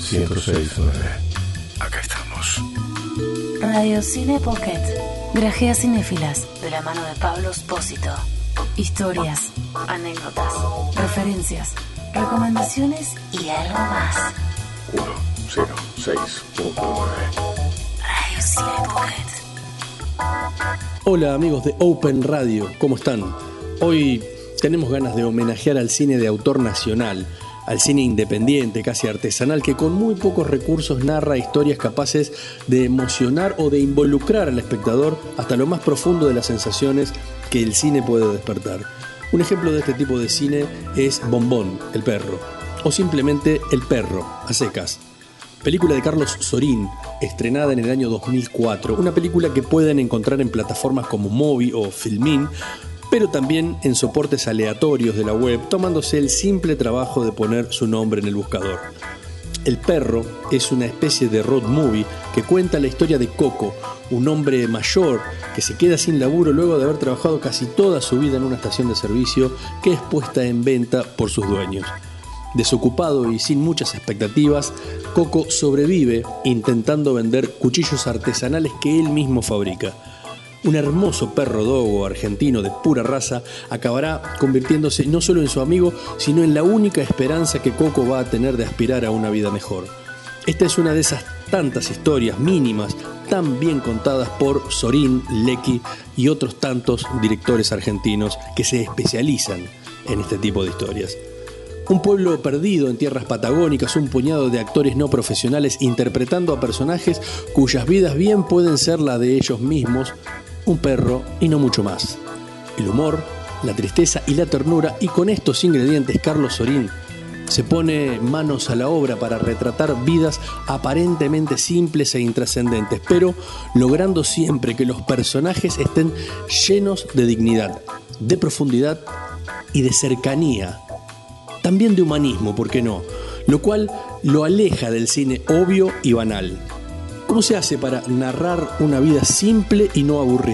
106.9. Acá estamos. Radio Cine Pocket. Grajeas cinéfilas de la mano de Pablo Espósito. Historias, anécdotas, referencias, recomendaciones y algo más. 106.9. Radio Cine Pocket. Hola amigos de Open Radio, ¿cómo están? Hoy tenemos ganas de homenajear al cine de autor nacional, al cine independiente, casi artesanal, que con muy pocos recursos narra historias capaces de emocionar o de involucrar al espectador hasta lo más profundo de las sensaciones que el cine puede despertar. Un ejemplo de este tipo de cine es Bombón, el perro, o simplemente El perro, a secas. Película de Carlos Sorín, estrenada en el año 2004, una película que pueden encontrar en plataformas como Movi o Filmin, pero también en soportes aleatorios de la web, tomándose el simple trabajo de poner su nombre en el buscador. El perro es una especie de road movie que cuenta la historia de Coco, un hombre mayor que se queda sin laburo luego de haber trabajado casi toda su vida en una estación de servicio que es puesta en venta por sus dueños. Desocupado y sin muchas expectativas, Coco sobrevive intentando vender cuchillos artesanales que él mismo fabrica. Un hermoso perro dogo argentino de pura raza acabará convirtiéndose no solo en su amigo, sino en la única esperanza que Coco va a tener de aspirar a una vida mejor. Esta es una de esas tantas historias mínimas, tan bien contadas por Sorín, Lecky y otros tantos directores argentinos que se especializan en este tipo de historias. Un pueblo perdido en tierras patagónicas, un puñado de actores no profesionales interpretando a personajes cuyas vidas bien pueden ser la de ellos mismos, un perro y no mucho más. El humor, la tristeza y la ternura, y con estos ingredientes Carlos Sorín se pone manos a la obra para retratar vidas aparentemente simples e intrascendentes, pero logrando siempre que los personajes estén llenos de dignidad, de profundidad y de cercanía. También de humanismo, ¿por qué no? Lo cual lo aleja del cine obvio y banal. ¿Cómo se hace para narrar una vida simple y no aburrida?